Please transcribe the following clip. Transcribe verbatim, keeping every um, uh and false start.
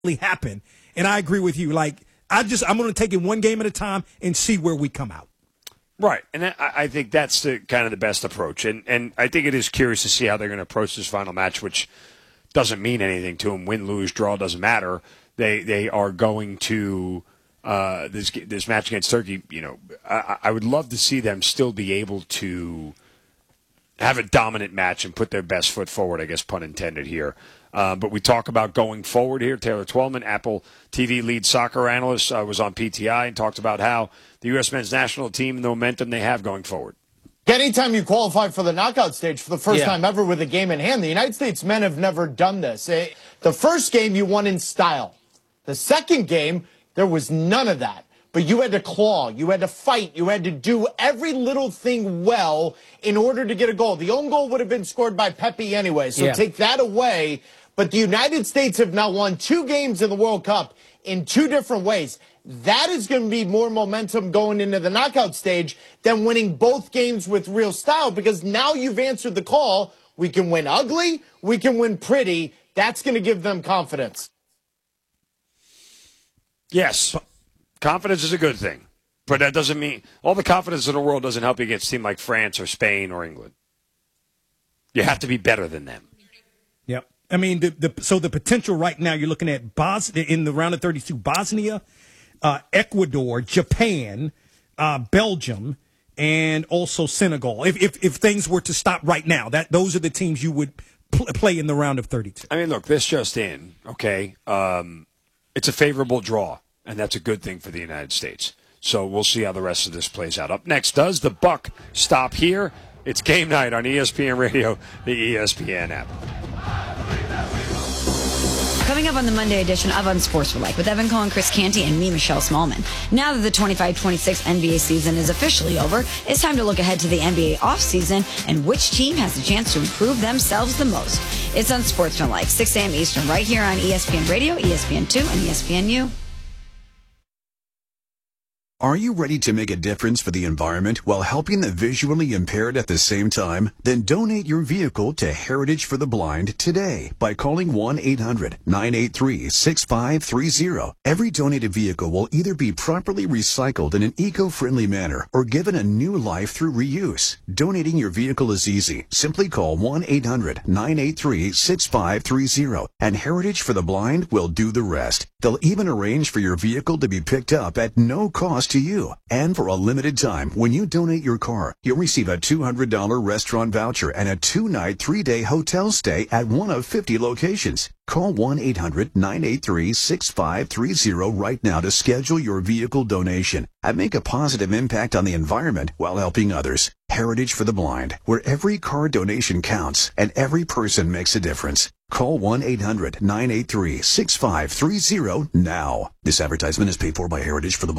happen. And I agree with you. Like, I just, I'm going to take it one game at a time and see where we come out. Right, and I, I think that's the kind of the best approach. And and I think it is curious to see how they're going to approach this final match, which doesn't mean anything to them. Win, lose, draw, doesn't matter. They they are going to uh, this this match against Turkey. You know, I, I would love to see them still be able to have a dominant match and put their best foot forward. I guess pun intended here. Uh, but we talk about going forward here. Taylor Twellman, Apple T V lead soccer analyst, uh, was on P T I and talked about how the U S men's national team and the momentum they have going forward. Anytime you qualify for the knockout stage for the first yeah. time ever with a game in hand, the United States men have never done this. The first game you won in style. The second game, there was none of that. But you had to claw, you had to fight, you had to do every little thing well in order to get a goal. The own goal would have been scored by Pepe anyway, so yeah. take that away. But the United States have now won two games in the World Cup in two different ways. That is going to be more momentum going into the knockout stage than winning both games with real style, because now you've answered the call. We can win ugly, we can win pretty. That's going to give them confidence. Yes. Confidence is a good thing, but that doesn't mean all the confidence in the world doesn't help you against a team like France or Spain or England. You have to be better than them. Yep. I mean, the, the so the potential right now, you're looking at Bosnia in the round of thirty-two, Bosnia, uh, Ecuador, Japan, uh, Belgium, and also Senegal. If, if if things were to stop right now, that those are the teams you would pl- play in the round of thirty-two. I mean, look, this just in, okay? Um, it's a favorable draw. And that's a good thing for the United States. So we'll see how the rest of this plays out. Up next, does the buck stop here? It's game night on E S P N Radio, the E S P N app. Coming up on the Monday edition of Unsportsmanlike with Evan Cohen, Chris Canty, and me, Michelle Smallman. Now that the twenty-five twenty-six N B A season is officially over, it's time to look ahead to the N B A offseason and which team has the chance to improve themselves the most. It's Unsportsmanlike, six a.m. Eastern, right here on E S P N Radio, E S P N two, and E S P N U. Are you ready to make a difference for the environment while helping the visually impaired at the same time? Then donate your vehicle to Heritage for the Blind today by calling one eight hundred nine eight three six five three zero. Every donated vehicle will either be properly recycled in an eco-friendly manner or given a new life through reuse. Donating your vehicle is easy. Simply call one eight hundred nine eight three six five three zero and Heritage for the Blind will do the rest. They'll even arrange for your vehicle to be picked up at no cost to you. And for a limited time, when you donate your car, you'll receive a two hundred dollars restaurant voucher and a two-night, three-day hotel stay at one of fifty locations. Call one eight hundred nine eight three six five three zero right now to schedule your vehicle donation and make a positive impact on the environment while helping others. Heritage for the Blind, where every car donation counts and every person makes a difference. Call one eight hundred nine eight three six five three zero now. This advertisement is paid for by Heritage for the Blind.